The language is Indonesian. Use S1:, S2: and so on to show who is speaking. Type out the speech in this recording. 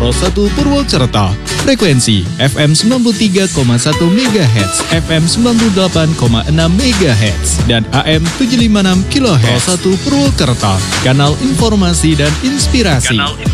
S1: Pro 1 Purwokerto. Frekuensi FM 93,1 MHz, FM 98,6 MHz, dan AM 756 kHz. Pro 1 Purwokerto, kanal informasi dan inspirasi.